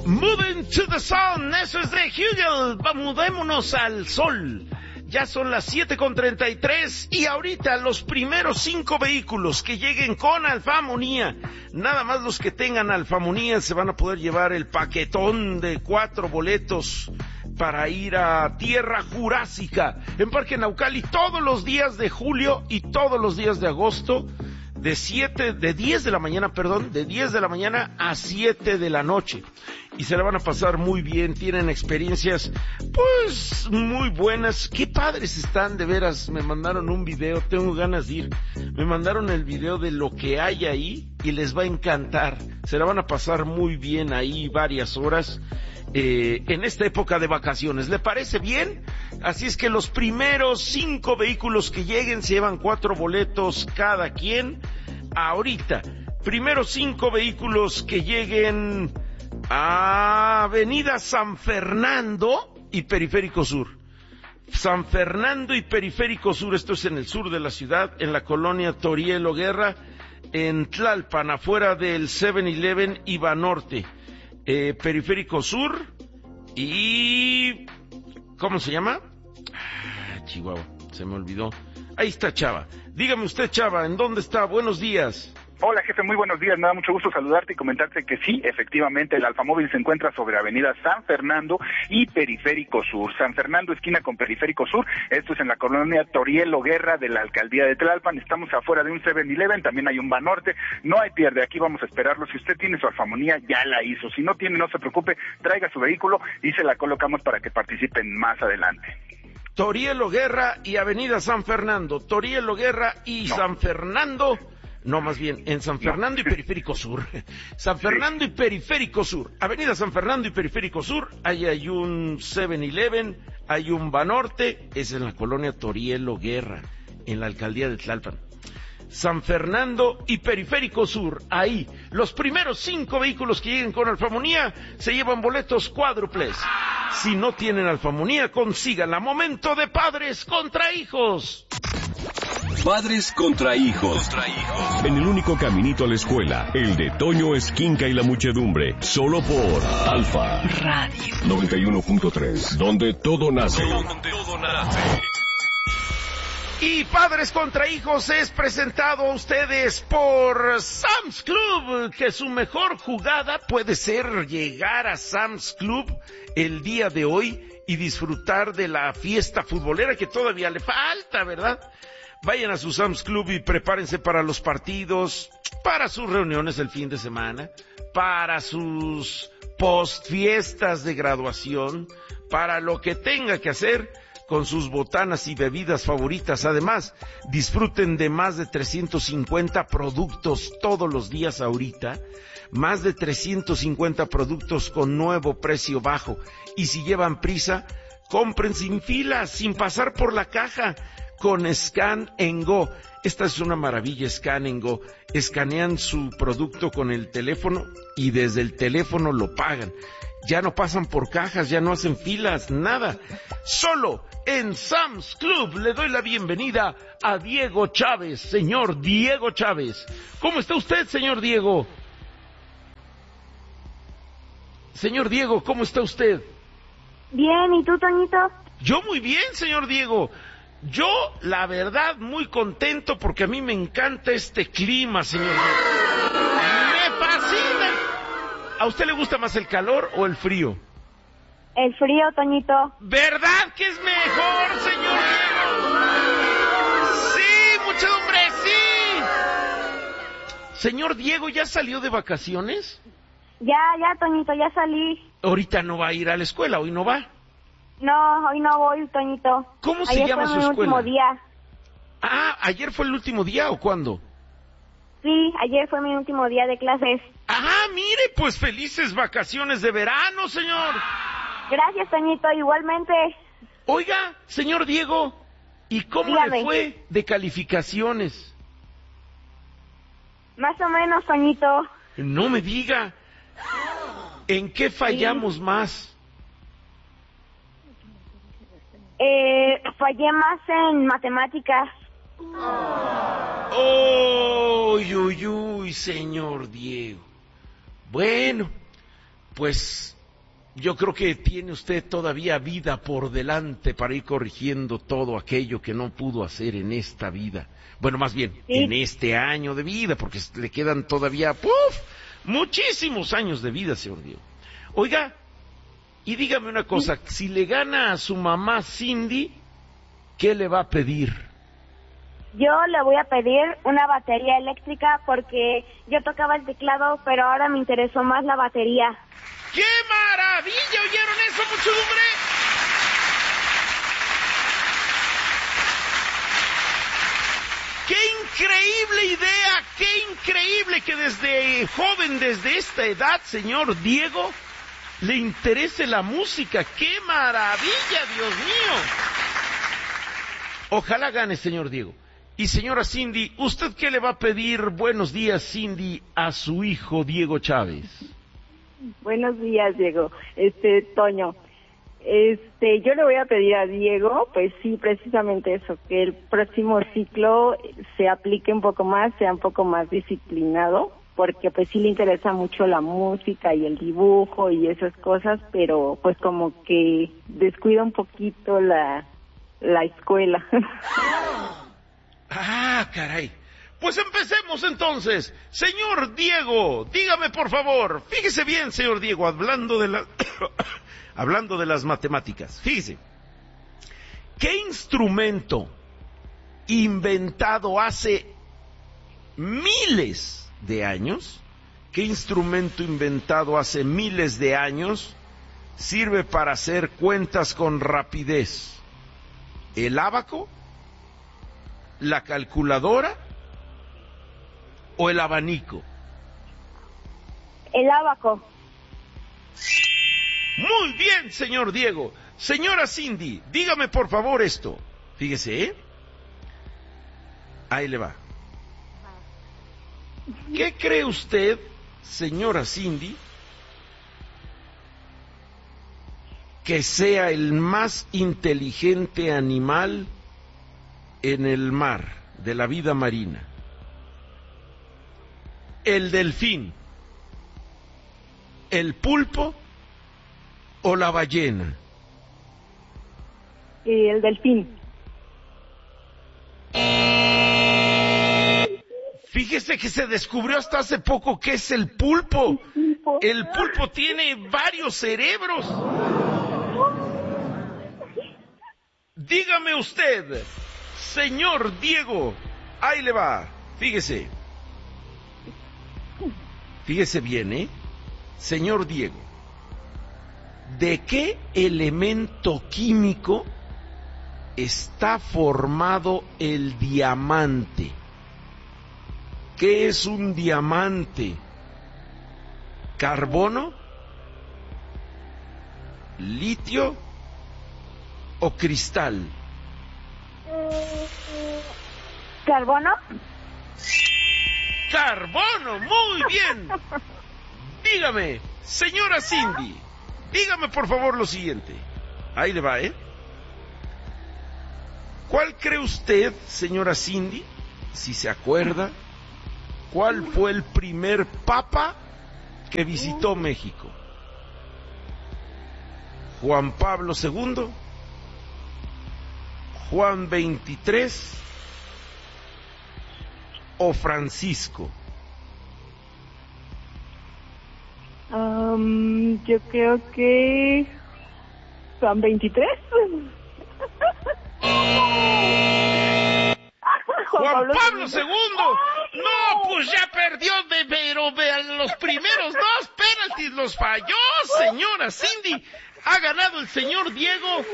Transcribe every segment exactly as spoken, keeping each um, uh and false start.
Moving to the sun, eso es de Hugel. Mudémonos al sol. Ya son las siete con treinta y tres y ahorita los primeros cinco vehículos que lleguen con Alfamonía, nada más los que tengan Alfamonía se van a poder llevar el paquetón de cuatro boletos para ir a Tierra Jurásica en Parque Naucali todos los días de julio y todos los días de agosto, de siete, de diez de la mañana, perdón, de diez de la mañana a siete de la noche. Y se la van a pasar muy bien, tienen experiencias, pues, muy buenas. Qué padres están, de veras, me mandaron un video, tengo ganas de ir. Me mandaron el video de lo que hay ahí y les va a encantar. Se la van a pasar muy bien ahí varias horas. Eh, en esta época de vacaciones, ¿le parece bien? Así es que los primeros cinco vehículos que lleguen se llevan cuatro boletos cada quien. Ahorita, primeros cinco vehículos que lleguen a Avenida San Fernando y Periférico Sur. San Fernando y Periférico Sur, esto es en el sur de la ciudad, en la colonia Torielo Guerra, en Tlalpan, afuera del seven eleven y Banorte. Eh, Periférico Sur y... ¿cómo se llama? Ah, Chihuahua, se me olvidó. Ahí está Chava. Dígame usted, Chava, ¿en dónde está? Buenos días. Hola, jefe, muy buenos días. Me da mucho gusto saludarte y comentarte que sí, efectivamente, el Alfamóvil se encuentra sobre Avenida San Fernando y Periférico Sur. San Fernando, esquina con Periférico Sur. Esto es en la colonia Torielo Guerra de la alcaldía de Tlalpan. Estamos afuera de un seven eleven, también hay un Banorte. No hay pierde, aquí vamos a esperarlo. Si usted tiene su Alfamonía, ya la hizo. Si no tiene, no se preocupe, traiga su vehículo y se la colocamos para que participen más adelante. Torielo Guerra y Avenida San Fernando. Torielo Guerra y no. San Fernando... No, más bien, en San Fernando no. y Periférico Sur. San Fernando sí. y Periférico Sur. Avenida San Fernando y Periférico Sur. Ahí hay un seven eleven, hay un Banorte. Es en la colonia Torielo Guerra, en la alcaldía de Tlalpan. San Fernando y Periférico Sur. Ahí, los primeros cinco vehículos que lleguen con Alfamonía se llevan boletos cuádruples. Si no tienen Alfamonía, consíganla. Momento de padres contra hijos. Padres contra hijos. contra hijos. En el único caminito a la escuela, el de Toño Esquinca y la muchedumbre. Solo por Alfa Radio noventa y uno punto tres, donde todo nace. Donde todo nace. Y Padres contra Hijos es presentado a ustedes por Sam's Club, que su mejor jugada puede ser llegar a Sam's Club el día de hoy y disfrutar de la fiesta futbolera que todavía le falta, ¿verdad? Vayan a su Sam's Club y prepárense para los partidos, para sus reuniones el fin de semana, para sus postfiestas de graduación, para lo que tenga que hacer con sus botanas y bebidas favoritas. Además, disfruten de más de trescientos cincuenta productos todos los días ahorita, más de trescientos cincuenta productos con nuevo precio bajo. Y si llevan prisa, compren sin filas, sin pasar por la caja, con Scan and Go. Esta es una maravilla, Scan and Go. Escanean su producto con el teléfono y desde el teléfono lo pagan. Ya no pasan por cajas, ya no hacen filas, nada. Solo en Sam's Club le doy la bienvenida a Diego Chávez, señor Diego Chávez. ¿Cómo está usted, señor Diego? Señor Diego, ¿cómo está usted? Bien, ¿y tú, Toñito? Yo muy bien, señor Diego. Yo, la verdad, muy contento porque a mí me encanta este clima, señor Diego. ¡Me fascina! ¿A usted le gusta más el calor o el frío? El frío, Toñito. ¿Verdad que es mejor, señor Diego? Sí, muchedumbre, sí. Señor Diego, ¿ya salió de vacaciones? Ya, ya, Toñito, ya salí. Ahorita no va a ir a la escuela, hoy no va. No, hoy no voy, Toñito. ¿Cómo se ayer llama fue su mi escuela? último día. Ah, ¿ayer fue el último día o cuándo? Sí, ayer fue mi último día de clases. Ah, mire, pues felices vacaciones de verano, señor. Gracias, Toñito, igualmente. Oiga, señor Diego, ¿y cómo Dígame. le fue de calificaciones? Más o menos, Toñito. No me diga. ¿En qué fallamos sí. más? Eh, fallé más en matemáticas. Oh, uy, uy, uy, señor Diego. Bueno, pues yo creo que tiene usted todavía vida por delante para ir corrigiendo todo aquello que no pudo hacer en esta vida. Bueno, más bien, sí. en este año de vida, porque le quedan todavía, ¡puf!, muchísimos años de vida, señor Diego. Oiga, y dígame una cosa, si le gana a su mamá Cindy, ¿qué le va a pedir? Yo le voy a pedir una batería eléctrica porque yo tocaba el teclado, pero ahora me interesó más la batería. ¡Qué maravilla! ¿Oyeron eso, muchedumbre? ¡Qué increíble idea! ¡Qué increíble que desde joven, desde esta edad, señor Diego, le interese la música! ¡Qué maravilla, Dios mío! Ojalá gane, señor Diego. Y señora Cindy, ¿usted qué le va a pedir, buenos días, Cindy, a su hijo Diego Chávez? Buenos días, Diego. Este, Toño, este, yo le voy a pedir a Diego, pues sí, precisamente eso, que el próximo ciclo se aplique un poco más, sea un poco más disciplinado, porque pues sí le interesa mucho la música y el dibujo y esas cosas, pero pues como que descuida un poquito la, la escuela. Ah, caray. Pues empecemos entonces. Señor Diego, dígame por favor, fíjese bien, señor Diego, hablando de la hablando de las matemáticas. Fíjese. ¿Qué instrumento inventado hace miles de años? ¿Qué instrumento inventado hace miles de años sirve para hacer cuentas con rapidez? ¿El ábaco? ¿La calculadora? ¿O el abanico? El ábaco. Muy bien, señor Diego. Señora Cindy, dígame por favor esto. Fíjese, ¿eh? Ahí le va. ¿Qué cree usted, señora Cindy, que sea el más inteligente animal en el mar, de la vida marina? ¿El delfín, el pulpo o la ballena? Y el delfín. Fíjese que se descubrió hasta hace poco que es el pulpo. El pulpo tiene varios cerebros. Dígame usted, señor Diego, ahí le va, fíjese. Fíjese bien, ¿eh? Señor Diego, ¿de qué elemento químico está formado el diamante? ¿Qué es un diamante? ¿Carbono? ¿Litio? ¿O cristal? ¿Carbono? ¡Carbono! ¡Muy bien! Dígame, señora Cindy, dígame por favor lo siguiente. Ahí le va, ¿eh? ¿Cuál cree usted, señora Cindy, si se acuerda, cuál fue el primer papa que visitó México? ¿Juan Pablo segundo? ¿Juan veintitrés? ¿O Francisco? Um, yo creo que Juan veintitrés. Juan Pablo segundo. No, pues ya perdió, de, pero de los primeros dos penaltis los falló, señora Cindy. Ha ganado el señor Diego.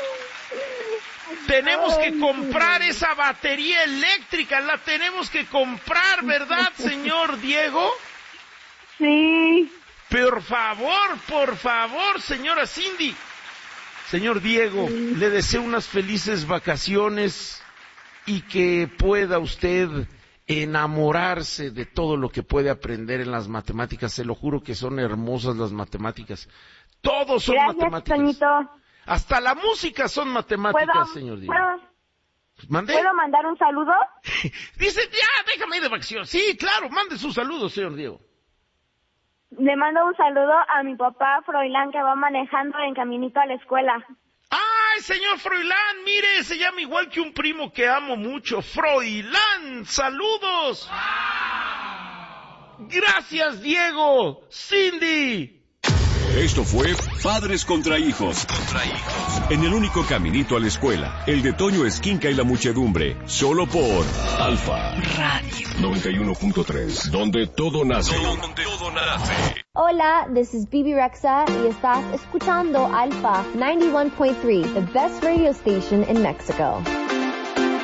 Tenemos que comprar esa batería eléctrica, la tenemos que comprar, ¿verdad, señor Diego? Sí. Por favor, por favor, señora Cindy. Señor Diego, sí. Le deseo unas felices vacaciones y que pueda usted enamorarse de todo lo que puede aprender en las matemáticas. Se lo juro que son hermosas las matemáticas. Todos son Gracias, matemáticas. Toñito. Hasta la música son matemáticas, ¿Puedo, señor Diego. ¿puedo, ¿Mande? ¿Puedo mandar un saludo? Dice, ya, déjame ir de vacaciones. Sí, claro, mande sus saludos, señor Diego. Le mando un saludo a mi papá Froilán, que va manejando en caminito a la escuela. ¡Ay, señor Froilán! Mire, se llama igual que un primo que amo mucho. ¡Froilán! ¡Saludos! ¡Gracias, Diego! ¡Cindy! Esto fue Padres contra Hijos. Contra Hijos. En el único caminito a la escuela, el de Toño Esquinca y la muchedumbre. Solo por Alfa Radio noventa y uno punto tres. Donde todo nace. Donde todo nace. Hola, this is Bibi Rexa y estás escuchando Alfa noventa y uno punto tres, the best radio station in Mexico.